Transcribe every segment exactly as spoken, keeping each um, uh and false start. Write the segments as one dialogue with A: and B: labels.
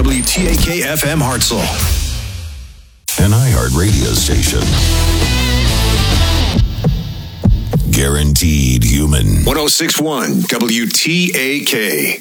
A: W T A K F M Hartselle.
B: An iHeart radio station. Guaranteed human.
A: one oh six point one W T A K.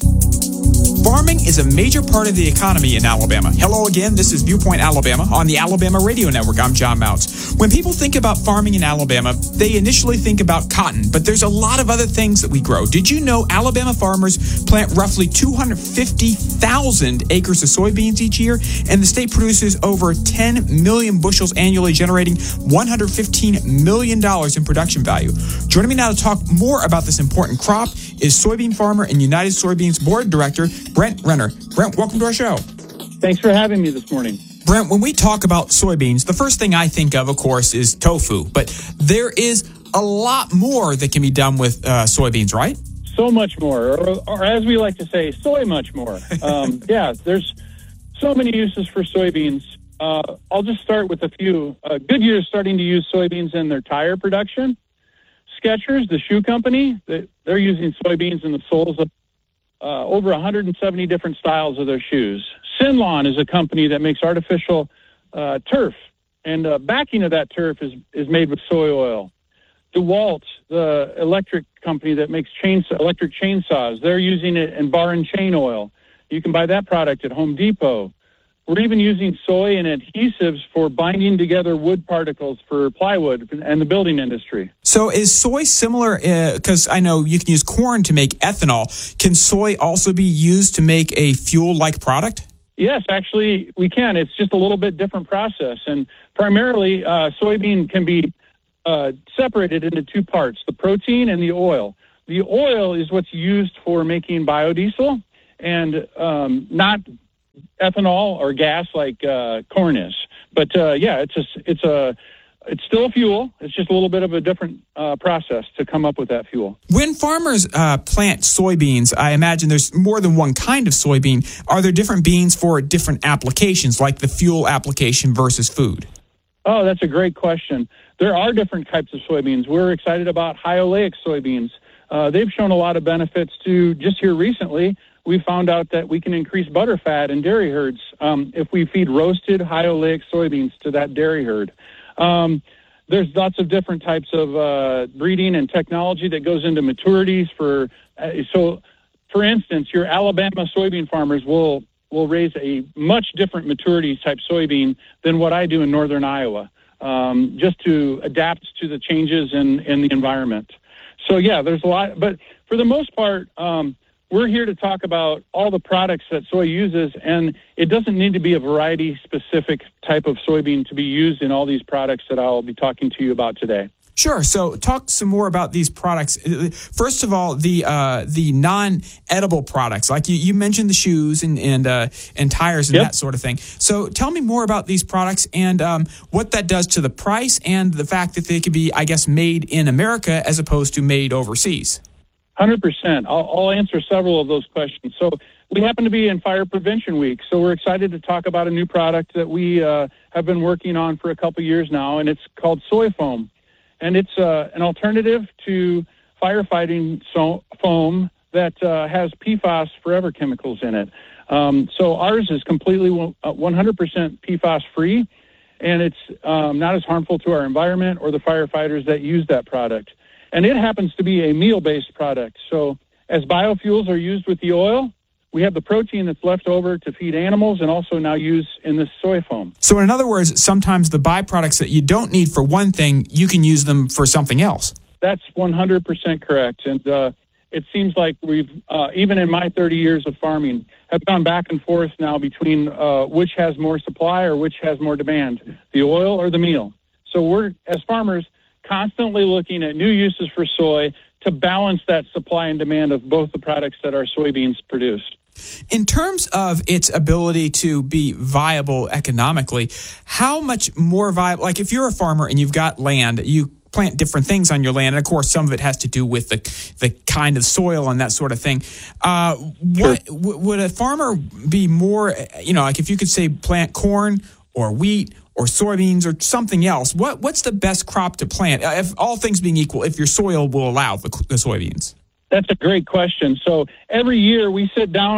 C: Farming is a major part of the economy in Alabama. Hello again, this is Viewpoint Alabama on the Alabama Radio Network. I'm John Mounts. When people think about farming in Alabama, they initially think about cotton, but there's a lot of other things that we grow. Did you know Alabama farmers plant roughly two hundred fifty thousand acres of soybeans each year, and the state produces over ten million bushels annually, generating one hundred fifteen million dollars in production value? Joining me now to talk more about this important crop is soybean farmer and United Soybeans Board Director, Brent Renner. Brent, welcome to our show.
D: Thanks for having me this morning.
C: Brent, when we talk about soybeans, the first thing I think of, of course, is tofu. But there is a lot more that can be done with uh, soybeans, right?
D: So much more, or, or as we like to say, soy much more. Um, yeah, there's so many uses for soybeans. Uh, I'll just start with a few. Uh, Goodyear is starting to use soybeans in their tire production. Skechers, the shoe company, they're using soybeans in the soles of uh, over one hundred seventy different styles of their shoes. Sinlawn is a company that makes artificial uh, turf, and uh, backing of that turf is, is made with soy oil. DeWalt, the electric company that makes chainsaw, electric chainsaws, they're using it in bar and chain oil. You can buy that product at Home Depot. We're even using soy and adhesives for binding together wood particles for plywood and the building industry.
C: So is soy similar, because uh, I know you can use corn to make ethanol. Can soy also be used to make a fuel-like product?
D: Yes, actually, we can. It's just a little bit different process. And primarily, uh, soybean can be uh, separated into two parts, the protein and the oil. The oil is what's used for making biodiesel and um, not ethanol or gas like uh, corn is. But uh, yeah, it's a, it's a it's still a fuel. It's just a little bit of a different uh, process to come up with that fuel.
C: When farmers uh, plant soybeans, I imagine there's more than one kind of soybean. Are there different beans for different applications, like the fuel application versus food?
D: Oh, that's a great question. There are different types of soybeans. We're excited about high oleic soybeans. Uh, they've shown a lot of benefits to, just here recently, we found out that we can increase butter fat in dairy herds um, if we feed roasted high oleic soybeans to that dairy herd. Um, there's lots of different types of uh, breeding and technology that goes into maturities for, uh, so for instance, your Alabama soybean farmers will, will raise a much different maturity type soybean than what I do in northern Iowa, um, just to adapt to the changes in, in the environment. So yeah, there's a lot, but for the most part, um, we're here to talk about all the products that soy uses, and it doesn't need to be a variety-specific type of soybean to be used in all these products that I'll be talking to you about today.
C: Sure. So talk some more about these products. First of all, the uh, the non-edible products, like you, you mentioned the shoes and and, uh, and tires and
D: yep.
C: that sort of thing. So tell me more about these products and um, what that does to the price and the fact that they could be, I guess, made in America as opposed to made overseas.
D: one hundred percent. I'll, I'll answer several of those questions. So we happen to be in Fire Prevention Week, so we're excited to talk about a new product that we uh, have been working on for a couple years now, and it's called Soy Foam. And it's uh, an alternative to firefighting so- foam that uh, has P FAS forever chemicals in it. Um, so ours is completely one hundred percent P FAS free, and it's um, not as harmful to our environment or the firefighters that use that product. And it happens to be a meal-based product. So as biofuels are used with the oil, we have the protein that's left over to feed animals and also now use in this soy foam.
C: So in other words, sometimes the byproducts that you don't need for one thing, you can use them for something else.
D: That's one hundred percent correct. And uh, it seems like we've, uh, even in my thirty years of farming, have gone back and forth now between uh, which has more supply or which has more demand, the oil or the meal. So we're, as farmers, constantly looking at new uses for soy to balance that supply and demand of both the products that our soybeans produce.
C: In terms of its ability to be viable economically, how much more viable, like if you're a farmer and you've got land, you plant different things on your land, and of course some of it has to do with the the kind of soil and that sort of thing. Uh, what
D: Sure.
C: w- would a farmer be more, you know, like if you could say plant corn or wheat or soybeans or something else, what what's the best crop to plant, if all things being equal, if your soil will allow the, the soybeans?
D: That's a great question. So every year we sit down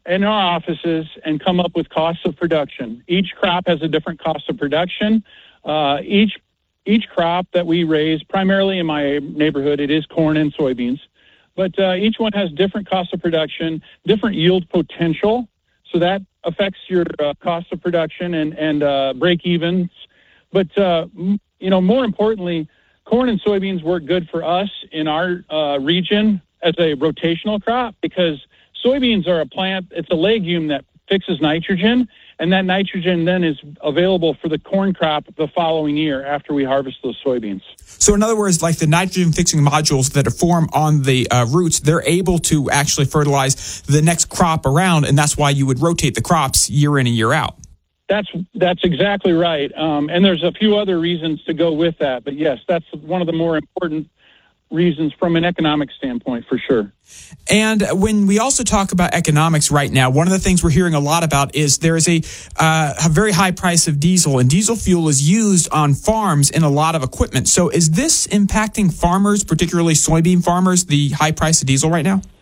D: in our offices and come up with costs of production. Each crop has a different cost of production. Uh, each each crop that we raise, primarily in my neighborhood, it is corn and soybeans, but uh, each one has different costs of production, different yield potential, so that affects your uh, cost of production and, and uh, break-evens. But, uh, m- you know, more importantly, corn and soybeans work good for us in our uh, region as a rotational crop because soybeans are a plant, it's a legume that fixes nitrogen, and that nitrogen then is available for the corn crop the following year after we harvest those soybeans.
C: So in other words, like the nitrogen-fixing modules that form on the uh, roots, they're able to actually fertilize the next crop around, and that's why you would rotate the crops year in and year out.
D: That's that's exactly right. Um, and there's a few other reasons to go with that. But yes, that's one of the more important reasons from an economic standpoint, for sure.
C: And when we also talk about economics right now, one of the things we're hearing a lot about is there is a, uh, a very high price of diesel, and diesel fuel is used on farms in a lot of equipment. So is this impacting farmers, particularly soybean farmers, the high price of diesel right now?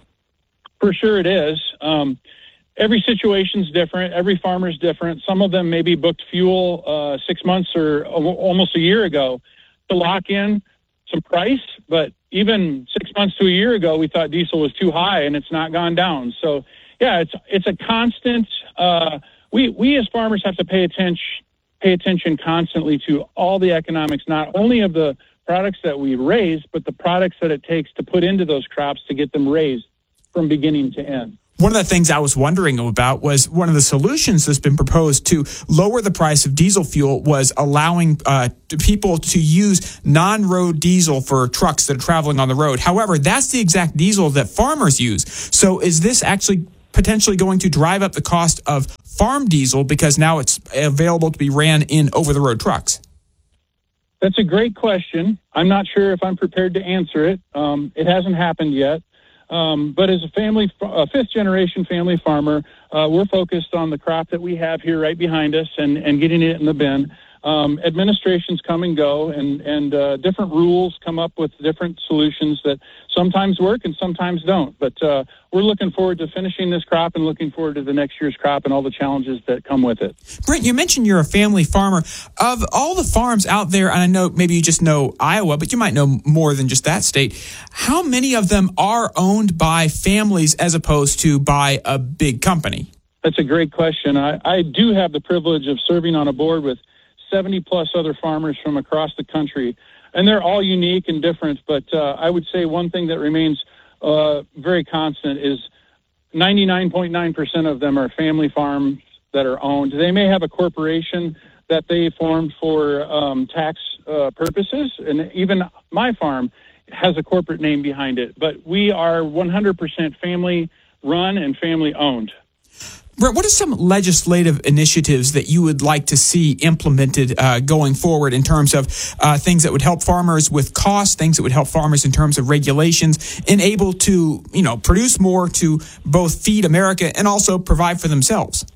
D: For sure it is. Um, every situation's different. Every farmer's different. Some of them maybe booked fuel uh, six months or almost a year ago to lock in some price, but even six months to a year ago, we thought diesel was too high, and it's not gone down. So, yeah, it's it's a constant. Uh, we we as farmers have to pay attention pay attention constantly to all the economics, not only of the products that we raise, but the products that it takes to put into those crops to get them raised from beginning to end.
C: One of the things I was wondering about was one of the solutions that's been proposed to lower the price of diesel fuel was allowing uh, people to use non-road diesel for trucks that are traveling on the road. However, that's the exact diesel that farmers use. So is this actually potentially going to drive up the cost of farm diesel because now it's available to be ran in over-the-road trucks?
D: That's a great question. I'm not sure if I'm prepared to answer it. Um, it hasn't happened yet. Um, but as a family, a fifth-generation family farmer, uh, we're focused on the crop that we have here right behind us and, and getting it in the bin. Um, administrations come and go, and, and uh, different rules come up with different solutions that sometimes work and sometimes don't. But uh, we're looking forward to finishing this crop and looking forward to the next year's crop and all the challenges that come with it.
C: Brent, you mentioned you're a family farmer. Of all the farms out there, and I know maybe you just know Iowa, but you might know more than just that state, how many of them are owned by families as opposed to by a big company?
D: That's a great question. I, I do have the privilege of serving on a board with seventy plus other farmers from across the country, and they're all unique and different. But uh, I would say one thing that remains uh, very constant is ninety-nine point nine percent of them are family farms that are owned. They may have a corporation that they formed for um, tax uh, purposes, and even my farm has a corporate name behind it. But we are one hundred percent family run and family owned.
C: Brett, what are some legislative initiatives that you would like to see implemented uh, going forward in terms of uh, things that would help farmers with costs, things that would help farmers in terms of regulations, and able to, you know, produce more to both feed America and also provide for themselves?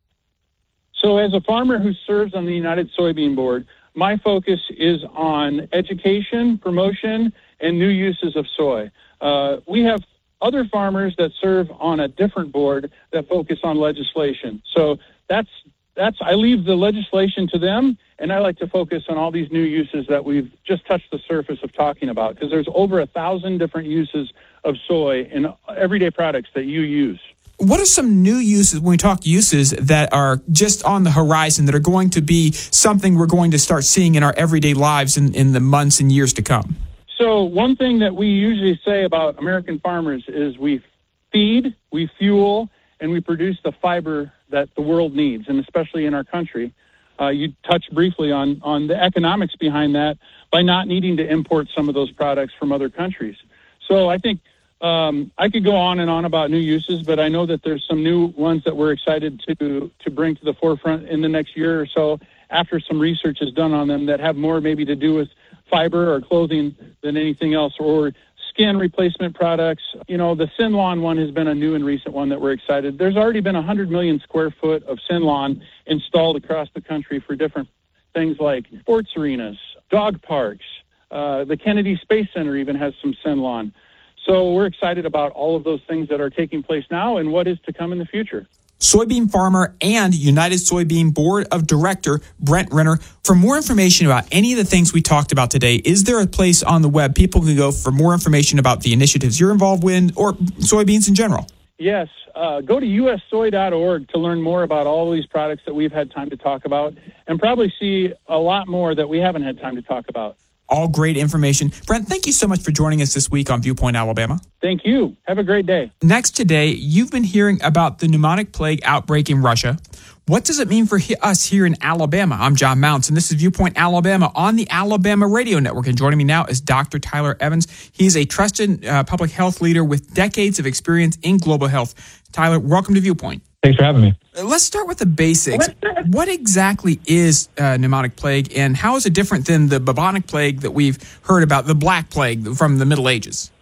D: So as a farmer who serves on the United Soybean Board, my focus is on education, promotion, and new uses of soy. Uh, we have other farmers that serve on a different board that focus on legislation. So that's that's I leave the legislation to them, and I like to focus on all these new uses that we've just touched the surface of talking about, because there's over a thousand different uses of soy in everyday products that you use.
C: What are some new uses, when we talk uses, that are just on the horizon that are going to be something we're going to start seeing in our everyday lives in, in the months and years to come?
D: So one thing that we usually say about American farmers is we feed, we fuel, and we produce the fiber that the world needs, and especially in our country. Uh, you touched briefly on, on the economics behind that by not needing to import some of those products from other countries. So I think um, I could go on and on about new uses, but I know that there's some new ones that we're excited to, to bring to the forefront in the next year or so after some research is done on them that have more maybe to do with fiber or clothing than anything else, or skin replacement products. You know, the Synlawn one has been a new and recent one that we're excited. There's already been one hundred million square foot of Synlawn installed across the country for different things like sports arenas, dog parks. Uh, the Kennedy Space Center even has some Synlawn. So we're excited about all of those things that are taking place now and what is to come in the future.
C: Soybean farmer and United Soybean Board of Director Brent Renner. For more information about any of the things we talked about today, is there a place on the web people can go for more information about the initiatives you're involved with or soybeans in general?
D: Yes. Uh, go to U S soy dot org to learn more about all these products that we've had time to talk about and probably see a lot more that we haven't had time to talk about.
C: All great information. Brent, thank you so much for joining us this week on Viewpoint, Alabama.
D: Thank you. Have a great day.
C: Next today, you've been hearing about the pneumonic plague outbreak in Russia. What does it mean for he- us here in Alabama? I'm John Mounts, and this is Viewpoint Alabama on the Alabama Radio Network. And joining me now is Doctor Tyler Evans. He's a trusted uh, public health leader with decades of experience in global health. Tyler, welcome to Viewpoint.
E: Thanks for having me.
C: Let's start with the basics. What exactly is uh, pneumonic plague, and how is it different than the bubonic plague that we've heard about, the Black Plague from the Middle Ages?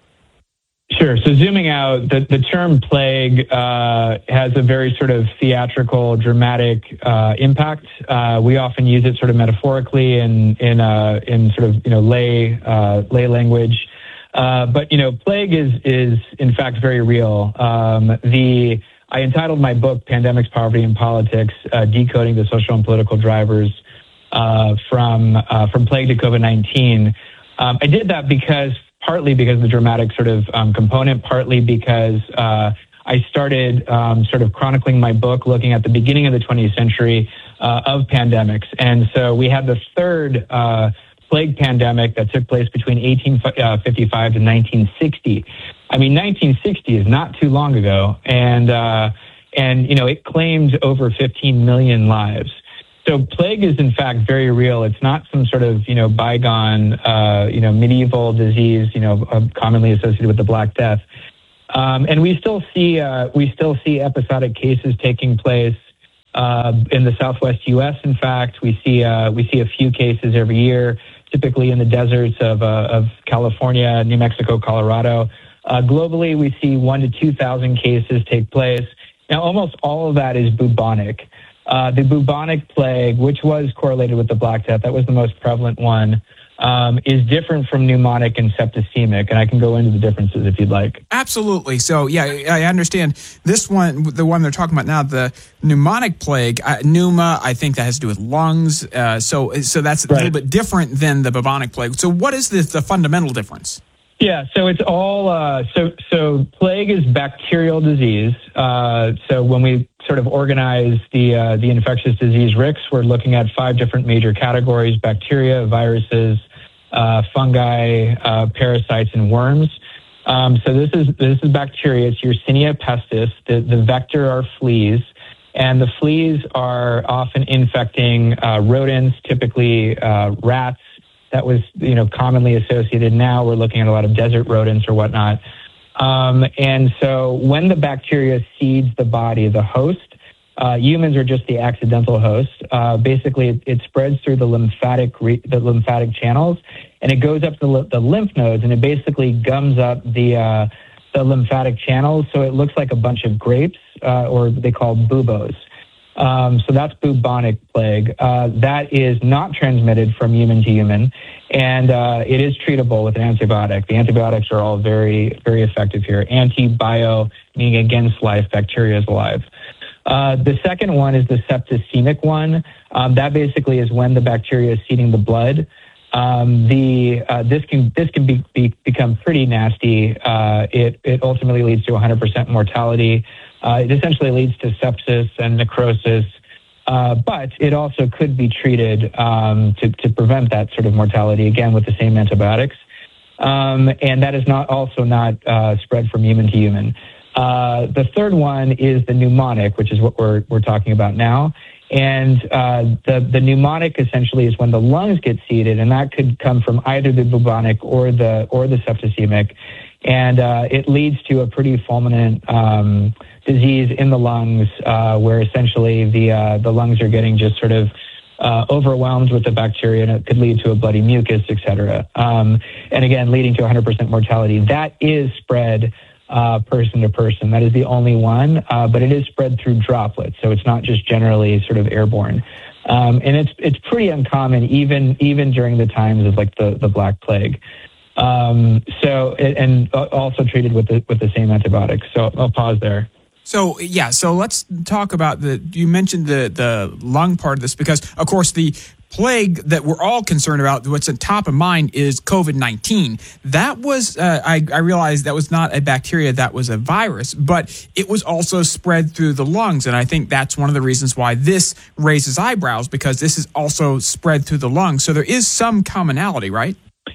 E: Sure. So zooming out, the, the term plague uh, has a very sort of theatrical, dramatic uh, impact. Uh, we often use it sort of metaphorically in in uh, in sort of you know lay uh, lay language. Uh, but you know, plague is is in fact very real. Um, the I entitled my book "Pandemics, Poverty, and Politics: uh, Decoding the Social and Political Drivers uh, from uh, from Plague to COVID nineteen." Um, I did that because. Partly because of the dramatic sort of um, component, partly because uh, I started um, sort of chronicling my book looking at the beginning of the twentieth century uh, of pandemics. And so we had the third uh, plague pandemic that took place between eighteen fifty-five to nineteen sixty. I mean, nineteen sixty is not too long ago. And, uh, and you know, it claimed over fifteen million lives. So plague is, in fact, very real. It's not some sort of, you know, bygone, uh, you know, medieval disease, you know, uh, commonly associated with the Black Death. Um, and we still see uh, we still see episodic cases taking place uh, in the Southwest U S. In fact, we see uh, we see a few cases every year, typically in the deserts of uh, of California, New Mexico, Colorado. Uh, globally, we see one to two thousand cases take place. Now, almost all of that is bubonic. Uh, the bubonic plague, which was correlated with the Black Death, that was the most prevalent one, um, is different from pneumonic and septicemic, and I can go into the differences if you'd like.
C: Absolutely. So, yeah, I understand this one, the one they're talking about now, the pneumonic plague, uh, pneuma, I think that has to do with lungs, uh, so so that's a
E: right.
C: little bit different than the bubonic plague. So what is the, the fundamental difference?
E: Yeah, so it's all, uh, so so plague is bacterial disease. Uh, so when we sort of organize the uh, the infectious disease R I Cs, we're looking at five different major categories: bacteria, viruses, uh, fungi, uh, parasites, and worms. Um, so this is this is bacteria. It's Yersinia pestis. The, the vector are fleas, and the fleas are often infecting uh, rodents, typically uh, rats. That was, you know, commonly associated. Now we're looking at a lot of desert rodents or whatnot. Um, and so when the bacteria seeds the body, the host, uh, humans are just the accidental host. Uh, basically, it, it spreads through the lymphatic re- the lymphatic channels, and it goes up the, the lymph nodes, and it basically gums up the uh, the lymphatic channels. So it looks like a bunch of grapes, uh, or they call buboes. Um, so that's bubonic plague. Uh, that is not transmitted from human to human, and uh, it is treatable with an antibiotic. The antibiotics are all very, very effective here. Antibio, meaning against life, bacteria is alive. Uh, the second one is the septicemic one. Um, that basically is when the bacteria is seeding the blood. Um, the uh, this can this can be, be become pretty nasty. Uh, it it ultimately leads to one hundred percent mortality. Uh, it essentially leads to sepsis and necrosis, uh, but it also could be treated um, to, to prevent that sort of mortality, again, with the same antibiotics. Um, and that is not also not uh, spread from human to human. Uh, the third one is the pneumonic, which is what we're we're talking about now. And uh, the, the pneumonic essentially is when the lungs get seeded, and that could come from either the bubonic or the or the septicemic. And uh, it leads to a pretty fulminant um, disease in the lungs, uh, where essentially the uh, the lungs are getting just sort of uh, overwhelmed with the bacteria, and it could lead to a bloody mucus, et cetera. Um, and again, leading to one hundred percent mortality. That is spread uh, person to person. That is the only one, uh, but it is spread through droplets, so it's not just generally sort of airborne. Um, and it's it's pretty uncommon, even even during the times of like the the Black Plague. Um, so, and also treated with the, with the same antibiotics. So I'll pause there.
C: So, yeah, so let's talk about the, you mentioned the, the lung part of this, because, of course, the plague that we're all concerned about, what's at top of mind is COVID nineteen. That was, uh, I, I realized that was not a bacteria, that was a virus, but it was also spread through the lungs. And I think that's one of the reasons why this raises eyebrows, because this is also spread through the lungs. So there is some commonality, right?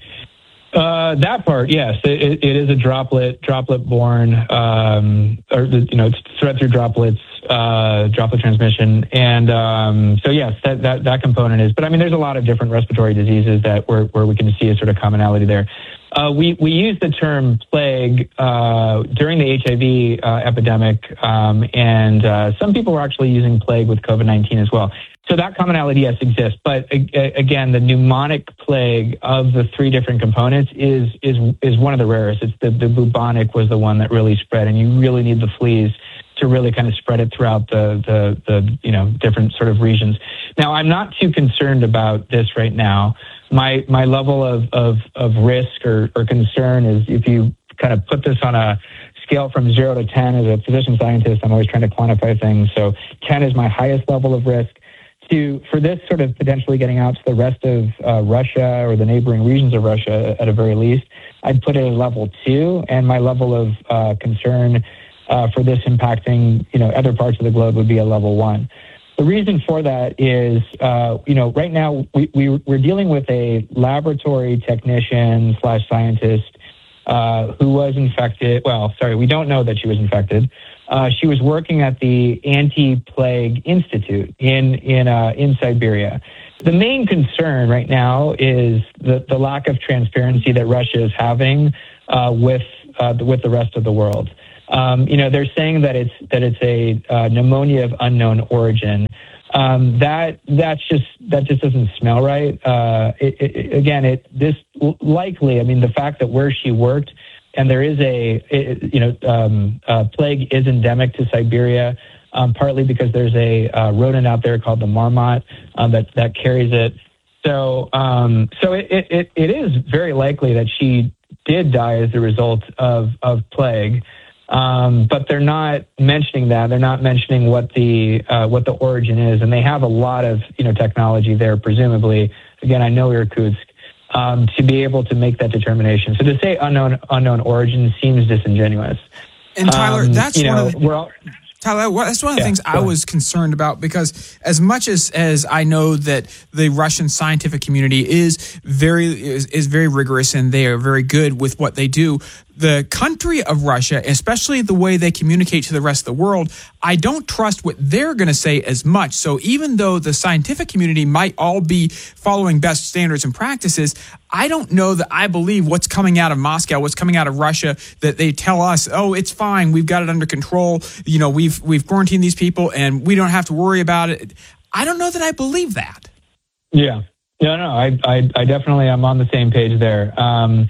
E: Uh, that part, yes, it, it is a droplet, droplet-borne, um, or you know, it's spread through droplets, uh, droplet transmission, and um, so yes, that, that that component is. But I mean, there's a lot of different respiratory diseases that where where we can see a sort of commonality there. Uh, we we use the term plague uh, during the H I V uh, epidemic, um, and uh, some people were actually using plague with COVID nineteen as well. So that commonality, yes, exists. But again, the pneumonic plague of the three different components is is is one of the rarest. It's the, the bubonic was the one that really spread, and you really need the fleas to really kind of spread it throughout the, the, the you know, different sort of regions. Now, I'm not too concerned about this right now. My my level of, of, of risk or, or concern is if you kind of put this on a scale from zero to ten as a physician scientist, I'm always trying to quantify things. So ten is my highest level of risk. To, for this sort of potentially getting out to the rest of uh, Russia or the neighboring regions of Russia at a very least, I'd put it at level two, and my level of uh, concern uh, for this impacting, you know, other parts of the globe would be a level one. The reason for that is, uh, you know, right now we, we, we're dealing with a laboratory technician slash scientist uh, who was infected. Well, sorry, we don't know that she was infected. Uh, she was working at the Anti-Plague Institute in in uh, in Siberia. The main concern right now is the, the lack of transparency that Russia is having uh, with uh, with the rest of the world. Um, you know, they're saying that it's that it's a uh, pneumonia of unknown origin. Um, that that's just that just doesn't smell right. Uh, it, it, again, it this likely. I mean, the fact that where she worked. And there is a, it, you know, um, uh, plague is endemic to Siberia, um, partly because there's a uh, rodent out there called the marmot um, that that carries it. So, um, so it, it it is very likely that she did die as a result of of plague, um, but they're not mentioning that. They're not mentioning what the uh, what the origin is, and they have a lot of you know technology there, presumably. Again, I know Irkutsk. Um, to be able to make that determination. So to say unknown unknown origin seems disingenuous.
C: And Tyler,
E: um,
C: that's
E: you know,
C: one of the,
E: we're all,
C: Tyler, that's one of the
E: yeah,
C: things I was concerned about, because as much as, as I know that the Russian scientific community is very is, is very rigorous and they are very good with what they do, the country of Russia, especially the way they communicate to the rest of the world, I don't trust what they're going to say as much. So even though the scientific community might all be following best standards and practices, I don't know that I believe what's coming out of Moscow, what's coming out of Russia, that they tell us, oh, it's fine, we've got it under control, you know, we've we've quarantined these people and we don't have to worry about it. I don't know that I believe that.
E: Yeah. No, no, I, I, I definitely am on the same page there. Um,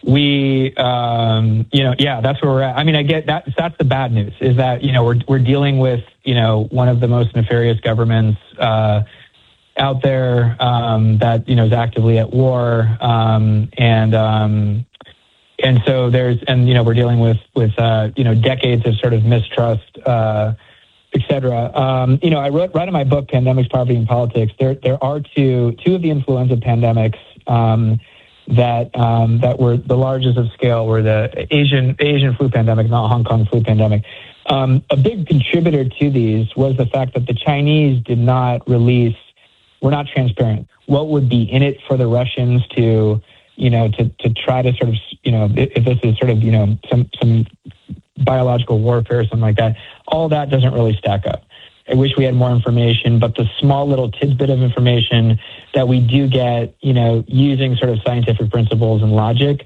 E: we, um, you know, yeah, that's where we're at. I mean, I get that. That's the bad news is that, you know, we're, we're dealing with, you know, one of the most nefarious governments, uh, out there, um, that, you know, is actively at war. Um, and, um, and so there's, and, you know, we're dealing with, with, uh, you know, decades of sort of mistrust, uh, et cetera. Um, you know, I wrote, right in my book, Pandemics, Poverty, and Politics, there, there are two, two of the influenza pandemics, um, that um, that were the largest of scale were the Asian Asian flu pandemic, not Hong Kong flu pandemic. Um, a big contributor to these was the fact that the Chinese did not release, were not transparent. What would be in it for the Russians to, you know, to, to try to sort of, you know, if this is sort of, you know, some, some biological warfare or something like that, all that doesn't really stack up. I wish we had more information, but the small little tidbit of information that we do get, you know, using sort of scientific principles and logic,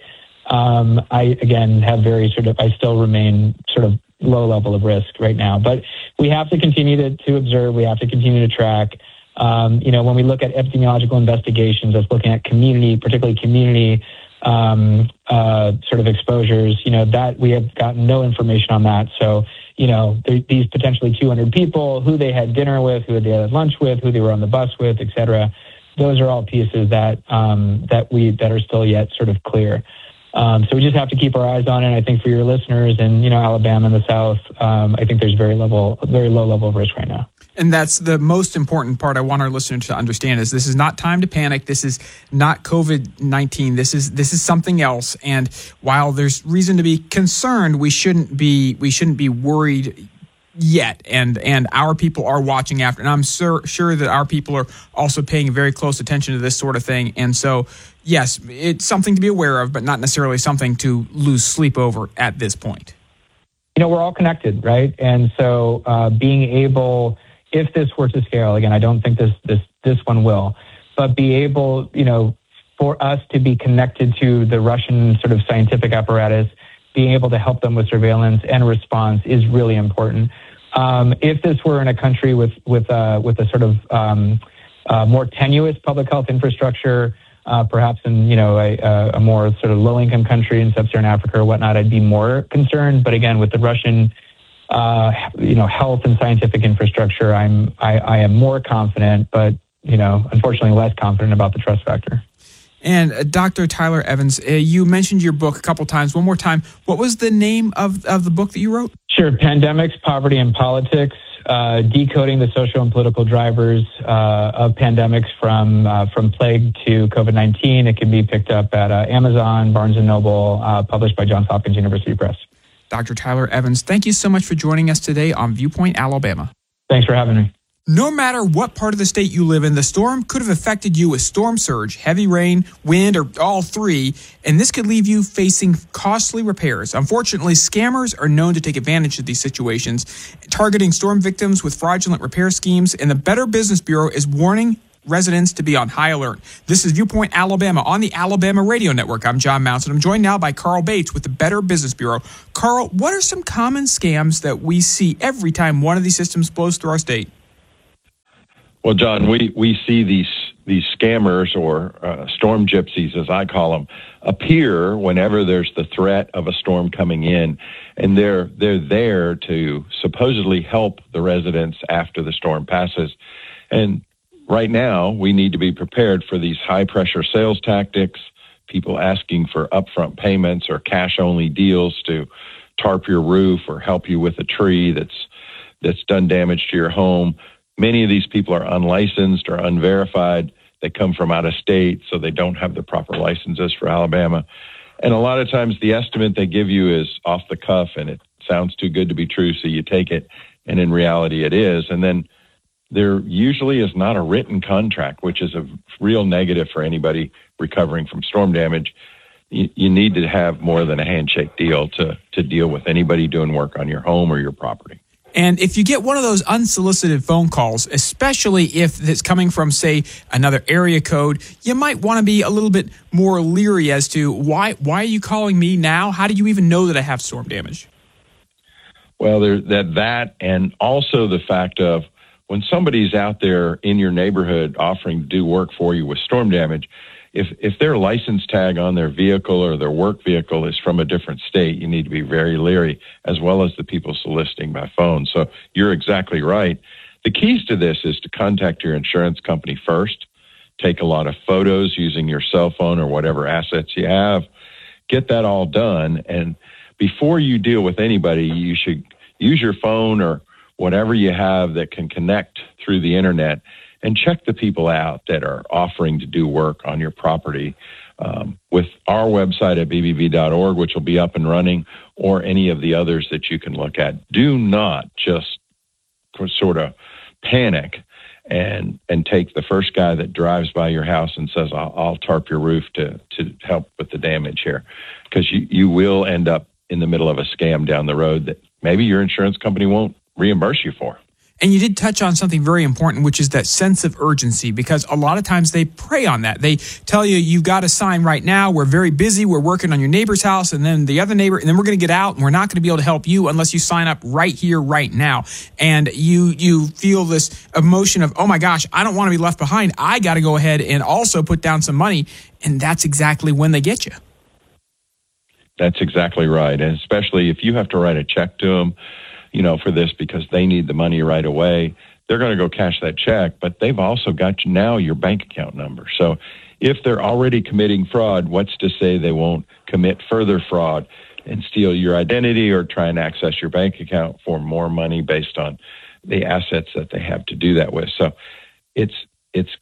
E: um, I, again, have very sort of, I still remain sort of low level of risk right now. But we have to continue to, to observe. We have to continue to track. Um, you know, when we look at epidemiological investigations of looking at community, particularly community um, uh, sort of exposures, you know, that we have gotten no information on that. So, you know, these potentially two hundred people, who they had dinner with, who they had lunch with, who they were on the bus with, et cetera. Those are all pieces that um, that we that are still yet sort of clear. Um, so we just have to keep our eyes on it. I think for your listeners in, you know, Alabama and the South, um, I think there's very level, very low level of risk right now.
C: And that's the most important part I want our listeners to understand is this is not time to panic. This is not COVID nineteen. This is this is something else. And while there's reason to be concerned, we shouldn't be we shouldn't be worried yet. And and our people are watching after. And I'm sur- sure that our people are also paying very close attention to this sort of thing. And so, yes, it's something to be aware of, but not necessarily something to lose sleep over at this point.
E: You know, we're all connected, right? And so uh, being able... if this were to scale, again, I don't think this this this one will, but be able, you know, for us to be connected to the Russian sort of scientific apparatus, being able to help them with surveillance and response is really important. Um, if this were in a country with with uh, with a sort of um, uh, more tenuous public health infrastructure, uh, perhaps in you know a, a more sort of low income country in sub-Saharan Africa or whatnot, I'd be more concerned. But again, with the Russian Uh, you know, health and scientific infrastructure, I'm, I, I am more confident, but, you know, unfortunately less confident about the trust factor.
C: And uh, Doctor Tyler Evans, uh, you mentioned your book a couple times. One more time, what was the name of, of the book that you wrote?
E: Sure. Pandemics, Poverty, and Politics, uh, decoding the social and political drivers uh, of pandemics from uh, from plague to COVID nineteen. It can be picked up at uh, Amazon, Barnes and Noble, uh, published by Johns Hopkins University Press.
C: Doctor Tyler Evans, thank you so much for joining us today on Viewpoint, Alabama.
E: Thanks for having me.
C: No matter what part of the state you live in, the storm could have affected you with storm surge, heavy rain, wind, or all three, and this could leave you facing costly repairs. Unfortunately, scammers are known to take advantage of these situations, targeting storm victims with fraudulent repair schemes, and the Better Business Bureau is warning residents to be on high alert. This is Viewpoint Alabama on the Alabama Radio Network. I'm John Mounts, and I'm joined now by Carl Bates with the Better Business Bureau. Carl, what are some common scams that we see every time one of these systems blows through our state?
F: Well, John, we, we see these these scammers or uh, storm gypsies, as I call them, appear whenever there's the threat of a storm coming in, and they're they're there to supposedly help the residents after the storm passes. And right now, we need to be prepared for these high-pressure sales tactics, people asking for upfront payments or cash-only deals to tarp your roof or help you with a tree that's that's done damage to your home. Many of these people are unlicensed or unverified. They come from out of state, so they don't have the proper licenses for Alabama. And a lot of times the estimate they give you is off the cuff, and it sounds too good to be true, so you take it, and in reality it is. And then there usually is not a written contract, which is a real negative for anybody recovering from storm damage. You, you need to have more than a handshake deal to, to deal with anybody doing work on your home or your property.
C: And if you get one of those unsolicited phone calls, especially if it's coming from, say, another area code, you might want to be a little bit more leery as to why why are you calling me now? How do you even know that I have storm damage?
F: Well, there, that that and also the fact of when somebody's out there in your neighborhood offering to do work for you with storm damage, if if their license tag on their vehicle or their work vehicle is from a different state, you need to be very leery, as well as the people soliciting by phone. So you're exactly right. The keys to this is to contact your insurance company first, take a lot of photos using your cell phone or whatever assets you have, get that all done. And before you deal with anybody, you should use your phone or whatever you have that can connect through the internet and check the people out that are offering to do work on your property. Um, with our website at b b b dot org, which will be up and running, or any of the others that you can look at. Do not just sort of panic and and take the first guy that drives by your house and says, I'll, I'll tarp your roof to, to help with the damage here. Because you, you will end up in the middle of a scam down the road that maybe your insurance company won't reimburse you for.
C: And you did touch on something very important, which is that sense of urgency, because a lot of times they prey on that. They tell you, you've got to sign right now. We're very busy. We're working on your neighbor's house, and then the other neighbor, and then we're going to get out, and we're not going to be able to help you unless you sign up right here, right now. And you you feel this emotion of, oh my gosh, I don't want to be left behind. I got to go ahead and also put down some money. And that's exactly when they get you.
F: That's exactly right. And especially if you have to write a check to them, you know, for this because they need the money right away, they're going to go cash that check, but they've also got you now your bank account number. So if they're already committing fraud, what's to say they won't commit further fraud and steal your identity or try and access your bank account for more money based on the assets that they have to do that with. So it's it's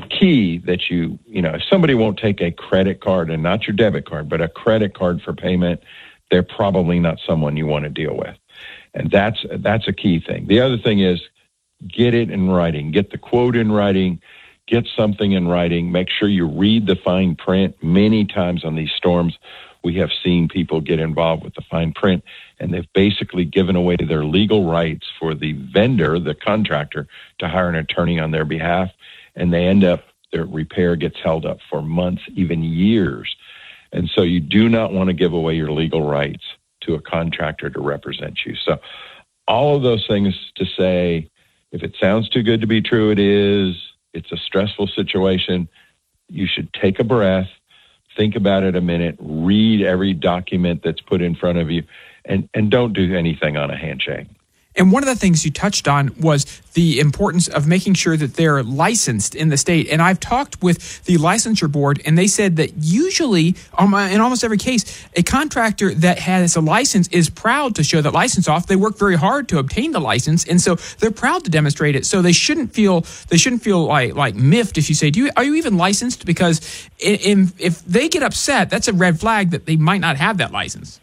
F: key that you, you know, if somebody won't take a credit card, and not your debit card, but a credit card for payment, they're probably not someone you want to deal with. And that's that's a key thing. The other thing is get it in writing. Get the quote in writing. Get something in writing. Make sure you read the fine print. Many times on these storms, we have seen people get involved with the fine print, and they've basically given away their legal rights for the vendor, the contractor, to hire an attorney on their behalf, and they end up, their repair gets held up for months, even years. And so you do not want to give away your legal rights to a contractor to represent you. So all of those things to say, if it sounds too good to be true, it is. It's a stressful situation. You should take a breath, think about it a minute, read every document that's put in front of you, and, and don't do anything on a handshake.
C: And one of the things you touched on was the importance of making sure that they're licensed in the state. And I've talked with the licensure board, and they said that usually, um, in almost every case, a contractor that has a license is proud to show that license off. They work very hard to obtain the license, and so they're proud to demonstrate it. So they shouldn't feel they shouldn't feel like like miffed if you say, "Do you are you even licensed?" Because in, if they get upset, that's a red flag that they might not have that license.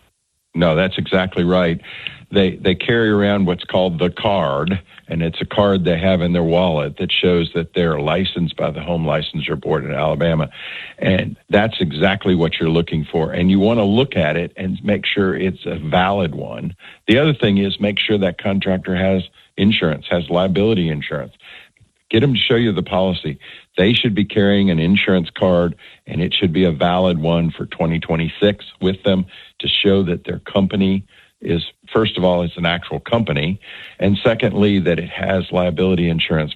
F: No, that's exactly right. They they carry around what's called the card, and it's a card they have in their wallet that shows that they're licensed by the Home Licensure Board in Alabama. And that's exactly what you're looking for. And you want to look at it and make sure it's a valid one. The other thing is make sure that contractor has insurance, has liability insurance. Get them to show you the policy. They should be carrying an insurance card, and it should be a valid one for twenty twenty-six with them to show that their company is, first of all, it's an actual company, and secondly, that it has liability insurance